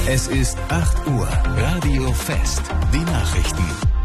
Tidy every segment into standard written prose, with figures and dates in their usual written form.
Es ist 8 Uhr. Radio Fest. Die Nachrichten.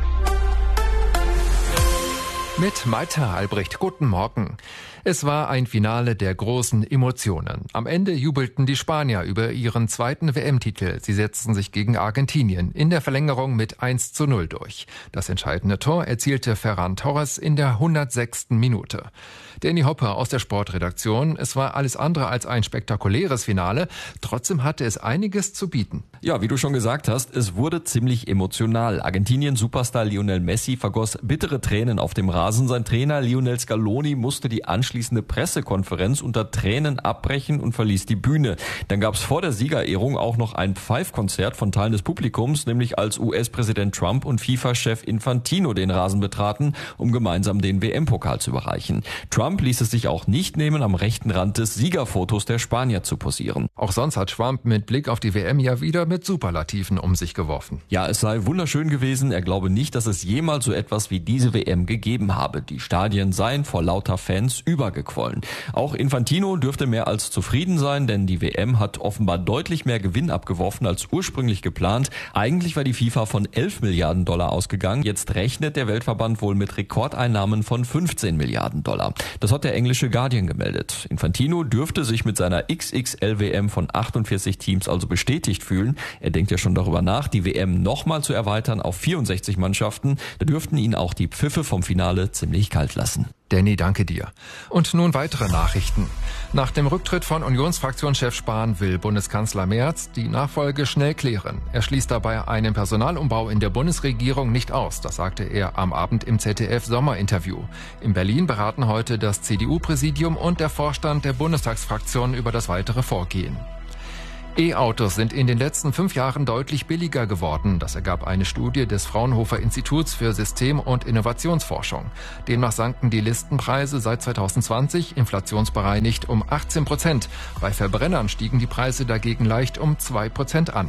Mit Malte Albrecht. Guten Morgen. Es war ein Finale der großen Emotionen. Am Ende jubelten die Spanier über ihren zweiten WM-Titel. Sie setzten sich gegen Argentinien in der Verlängerung mit 1:0 durch. Das entscheidende Tor erzielte Ferran Torres in der 106. Minute. Danny Hopper aus der Sportredaktion. Es war alles andere als ein spektakuläres Finale. Trotzdem hatte es einiges zu bieten. Ja, wie du schon gesagt hast, es wurde ziemlich emotional. Argentinien-Superstar Lionel Messi vergoss bittere Tränen auf dem Rasen. Sein Trainer Lionel Scaloni musste die anschließende Pressekonferenz unter Tränen abbrechen und verließ die Bühne. Dann gab es vor der Siegerehrung auch noch ein Pfeifkonzert von Teilen des Publikums, nämlich als US-Präsident Trump und FIFA-Chef Infantino den Rasen betraten, um gemeinsam den WM-Pokal zu überreichen. Trump ließ es sich auch nicht nehmen, am rechten Rand des Siegerfotos der Spanier zu posieren. Auch sonst hat Trump mit Blick auf die WM ja wieder mit Superlativen um sich geworfen. Ja, es sei wunderschön gewesen. Er glaube nicht, dass es jemals so etwas wie diese WM gegeben habe. Die Stadien seien vor lauter Fans übergequollen. Auch Infantino dürfte mehr als zufrieden sein, denn die WM hat offenbar deutlich mehr Gewinn abgeworfen als ursprünglich geplant. Eigentlich war die FIFA von 11 Milliarden Dollar ausgegangen. Jetzt rechnet der Weltverband wohl mit Rekordeinnahmen von 15 Milliarden Dollar. Das hat der englische Guardian gemeldet. Infantino dürfte sich mit seiner XXL-WM von 48 Teams also bestätigt fühlen. Er denkt ja schon darüber nach, die WM nochmal zu erweitern auf 64 Mannschaften. Da dürften ihn auch die Pfiffe vom Finale ziemlich kalt lassen. Danny, danke dir. Und nun weitere Nachrichten. Nach dem Rücktritt von Unionsfraktionschef Spahn will Bundeskanzler Merz die Nachfolge schnell klären. Er schließt dabei einen Personalumbau in der Bundesregierung nicht aus. Das sagte er am Abend im ZDF-Sommerinterview. In Berlin beraten heute das CDU-Präsidium und der Vorstand der Bundestagsfraktion über das weitere Vorgehen. E-Autos sind in den letzten 5 Jahren deutlich billiger geworden. Das ergab eine Studie des Fraunhofer Instituts für System- und Innovationsforschung. Demnach sanken die Listenpreise seit 2020 inflationsbereinigt um 18%. Bei Verbrennern stiegen die Preise dagegen leicht um 2% an.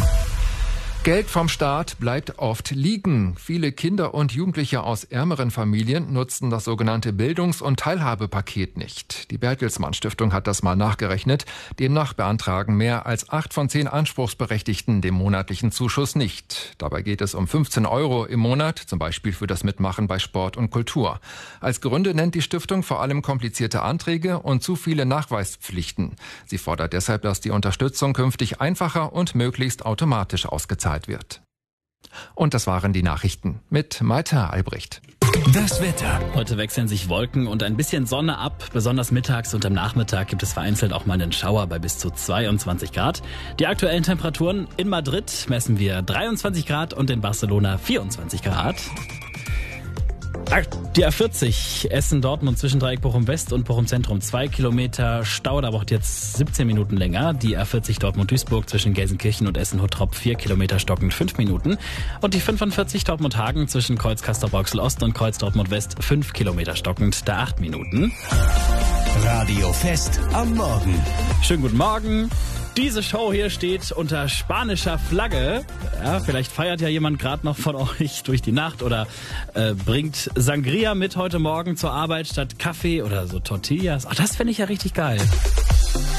Geld vom Staat bleibt oft liegen. Viele Kinder und Jugendliche aus ärmeren Familien nutzen das sogenannte Bildungs- und Teilhabepaket nicht. Die Bertelsmann Stiftung hat das mal nachgerechnet. Demnach beantragen mehr als 8 von 10 Anspruchsberechtigten den monatlichen Zuschuss nicht. Dabei geht es um 15 € im Monat, zum Beispiel für das Mitmachen bei Sport und Kultur. Als Gründe nennt die Stiftung vor allem komplizierte Anträge und zu viele Nachweispflichten. Sie fordert deshalb, dass die Unterstützung künftig einfacher und möglichst automatisch ausgezahlt wird. Und das waren die Nachrichten mit Malte Albrecht. Das Wetter. Heute wechseln sich Wolken und ein bisschen Sonne ab. Besonders mittags und am Nachmittag gibt es vereinzelt auch mal einen Schauer bei bis zu 22 Grad. Die aktuellen Temperaturen: in Madrid messen wir 23 Grad und in Barcelona 24 Grad. Die A40 Essen-Dortmund zwischen Dreieck Bochum-West und Bochum-Zentrum 2 Kilometer Stau, da braucht jetzt 17 Minuten länger. Die A40 Dortmund-Duisburg zwischen Gelsenkirchen und Essen-Hottrop 4 Kilometer stockend 5 Minuten. Und die 45 Dortmund-Hagen zwischen Kreuz-Castor-Brauxel-Ost und Kreuz-Dortmund-West 5 Kilometer stockend, da 8 Minuten. Radio Fest am Morgen. Schönen guten Morgen. Diese Show hier steht unter spanischer Flagge. Ja, vielleicht feiert ja jemand gerade noch von euch durch die Nacht oder bringt Sangria mit heute Morgen zur Arbeit statt Kaffee oder so Tortillas. Ach, das fände ich ja richtig geil.